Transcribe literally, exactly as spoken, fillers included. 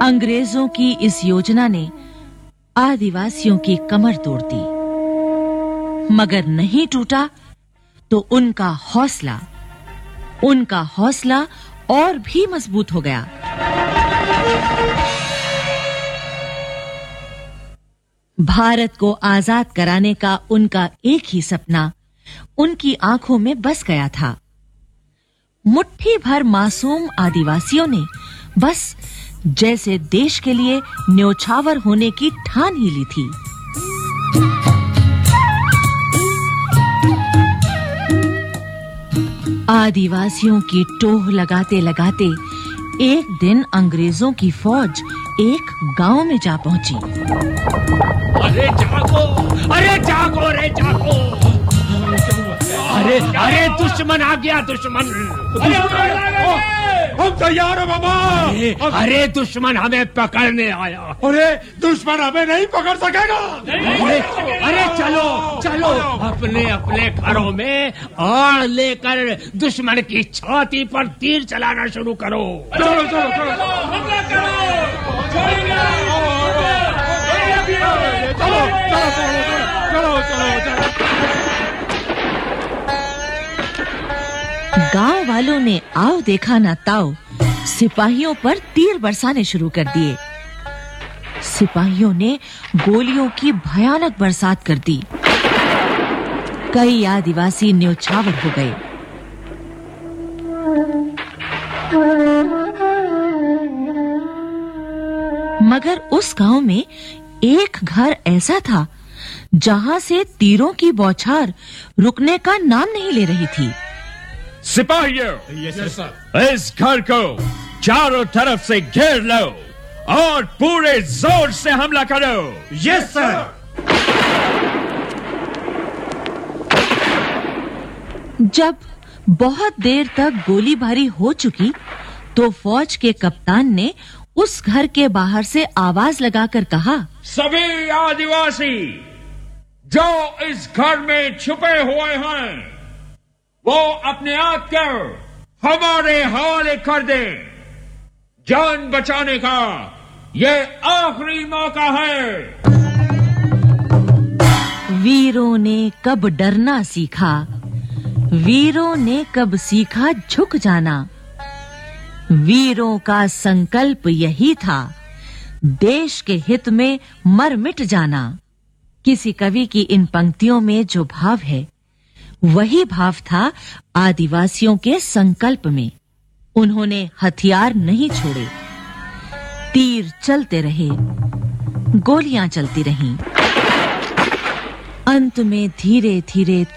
अंग्रेजों की इस योजना ने आदिवासियों की कमर तोड़ दी, मगर नहीं टूटा तो उनका हौसला उनका हौसला और भी मजबूत हो गया। भारत को आजाद कराने का उनका एक ही सपना उनकी आंखों में बस गया था। मुट्ठी भर मासूम आदिवासियों ने बस जैसे देश के लिए न्योछावर होने की ठान ही ली थी। आदिवासियों की टोह लगाते लगाते एक दिन अंग्रेजों की फौज एक गांव में जा पहुंची। अरे जागो, अरे जागो, रे जागो! अरे अरे दुश्मन आ गया, दुश्मन! अरे हम तैयार हैं बाबा। अरे, अरे दुश्मन हमें पकड़ने आया। अरे दुश्मन हमें नहीं पकड़ सकेगा। अरे अरे चलो चलो अपने अपने घरों में आड़ लेकर दुश्मन की छाती पर तीर चलाना शुरू करो। चलो चलो चलो हमला करो, छोड़िए, चलो चलो चलो चलो चलो। गांव वालों ने आओ देखा ना ताओ सिपाहियों पर तीर बरसाने शुरू कर दिए। सिपाहियों ने गोलियों की भयानक बरसात कर दी। कई आदिवासी न्योछावर हो गए। मगर उस गांव में एक घर ऐसा था जहां से तीरों की बौछार रुकने का नाम नहीं ले रही थी। सिपाहियों, यस सर। इस घर को चारों तरफ से घेर लो और पूरे जोर से हमला करो। Yes sir. जब बहुत देर तक गोलीबारी हो चुकी तो फौज के कप्तान ने उस घर के बाहर से आवाज लगाकर कहा, सभी आदिवासी जो इस घर में छुपे हुए हैं वो अपने आप को हमारे हवाले कर दे। जान बचाने का ये आखिरी मौका है। वीरों ने कब डरना सीखा, वीरों ने कब सीखा झुक जाना। वीरों का संकल्प यही था, देश के हित में मर मिट जाना। किसी कवि की इन पंक्तियों में जो भाव है वही भाव था आदिवासियों के संकल्प में। उन्होंने हथियार नहीं छोड़े, तीर चलते रहे, गोलियां चलती रहीं। अंत में धीरे-धीरे